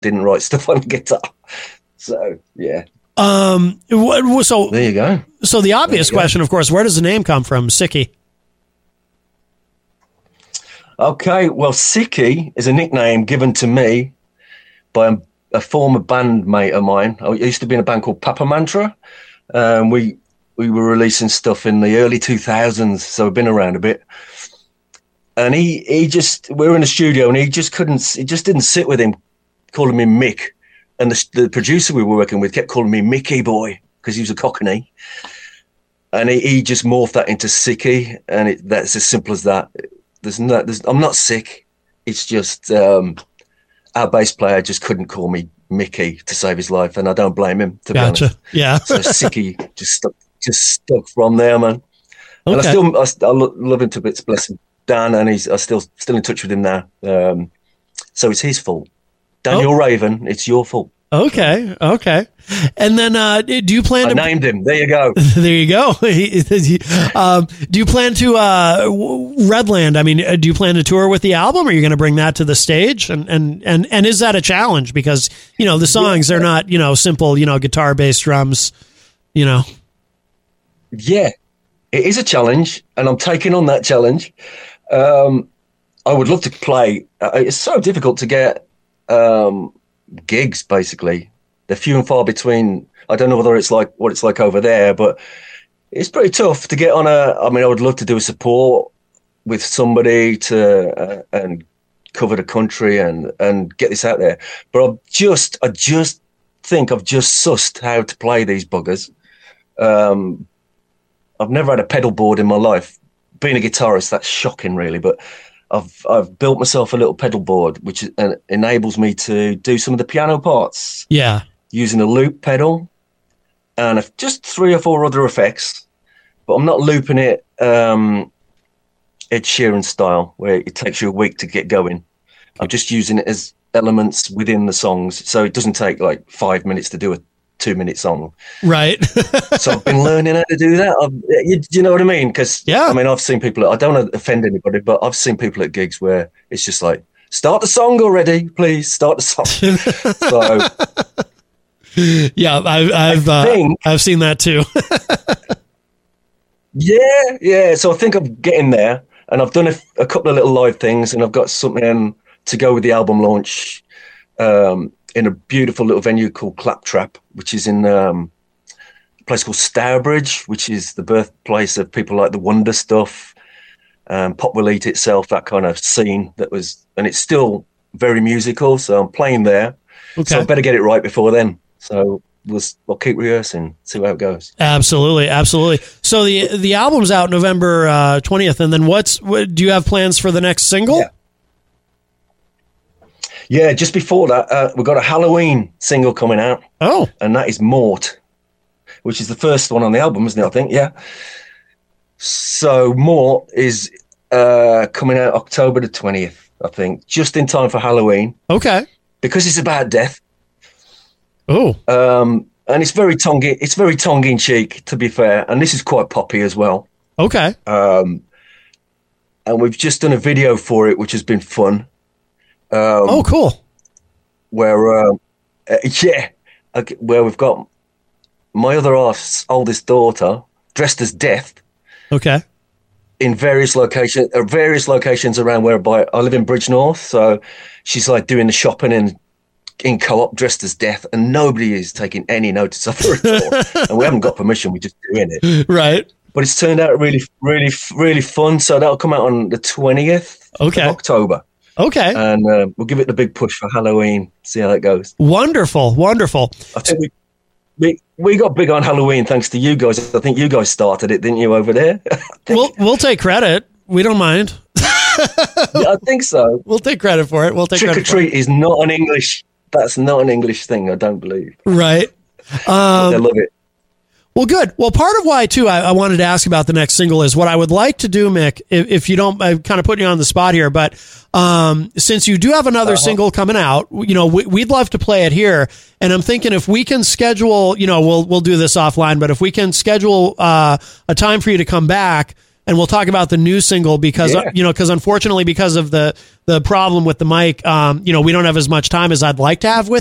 didn't write stuff on guitar. So yeah. So there you go. So the obvious question, of course, where does the name come from, Sicky? Okay, well, Sicky is a nickname given to me by a former bandmate of mine. I used to be in a band called Papa Mantra. We were releasing stuff in the early 2000s, so we've been around a bit. And we were in the studio, and it just didn't sit with him calling me Mick. And the producer we were working with kept calling me Mickey Boy because he was a Cockney. And he just morphed that into Sicky, and that's as simple as that. I'm not sick. It's just our bass player just couldn't call me Mickey to save his life, and I don't blame him, to be honest. Yeah. So Sicky just stuck from there, man. Okay. And I love him to bits, bless him. Dan, and I'm still in touch with him now. So it's his fault. Daniel Raven, it's your fault. Okay. And then do you plan to... I named him. There you go. There you go. Do you plan to... Redland, I mean, do you plan to tour with the album? Or are you going to bring that to the stage? And is that a challenge? Because, the songs are not, simple, guitar, bass, drums, Yeah, it is a challenge, and I'm taking on that challenge. I would love to play. It's so difficult to get gigs, basically. They're few and far between. I don't know whether it's like what it's like over there, but it's pretty tough to get on I would love to do a support with somebody to and cover the country and get this out there. But I just think I've just sussed how to play these buggers. I've never had a pedal board in my life. Being a guitarist, that's shocking, really. But I've built myself a little pedal board, which enables me to do some of the piano parts. Yeah. Using a loop pedal and just 3 or 4 other effects. But I'm not looping it Ed Sheeran style, where it takes you a week to get going. I'm just using it as elements within the songs. So it doesn't take like 5 minutes to do a 2-minute song. Right. So I've been learning how to do that. You know what I mean? Because I've seen people, I don't want to offend anybody, but I've seen people at gigs where it's just like, start the song already, please start the song. So yeah, I've seen that too. yeah. So I think I'm getting there, and I've done a couple of little live things, and I've got something to go with the album launch in a beautiful little venue called Claptrap, which is in a place called Stourbridge, which is the birthplace of people like the Wonder Stuff, Pop Will Eat itself, that kind of scene and it's still very musical. So I'm playing there. Okay. So I better get it right before then. So we'll keep rehearsing, see how it goes. Absolutely. So the album's out November 20th, and then do you have plans for the next single? Yeah, just before that, we've got a Halloween single coming out. Oh. And that is Mort, which is the first one on the album, isn't it, I think? Yeah. So Mort is coming out October the 20th, I think, just in time for Halloween. Okay. Because it's about death. Oh. And it's very tongue-in-cheek, to be fair. And this is quite poppy as well. Okay. And we've just done a video for it, which has been fun. Cool. Where we've got my other half's oldest daughter dressed as Death. Okay. In various locations around whereby I live in Bridgnorth, so she's like doing the shopping in Co-op dressed as Death, and nobody is taking any notice of her at all. And we haven't got permission; we're just doing it. Right. But it's turned out really, really, really fun. So that'll come out on the 20th of October. Okay. And we'll give it the big push for Halloween, see how that goes. Wonderful. I think we got big on Halloween thanks to you guys. I think you guys started it, didn't you, over there? We'll take credit. We don't mind. Yeah, I think so. We'll take credit for it. Trick or treat is not an English. That's not an English thing, I don't believe. Right. I love it. Well, good. Well, part of why, too, I wanted to ask about the next single is what I would like to do, Mick, if you don't, I'm kind of putting you on the spot here, but since you do have another single coming out, we'd love to play it here. And I'm thinking if we can schedule, we'll do this offline, but if we can schedule a time for you to come back, and we'll talk about the new single because because unfortunately because of the problem with the mic, we don't have as much time as I'd like to have with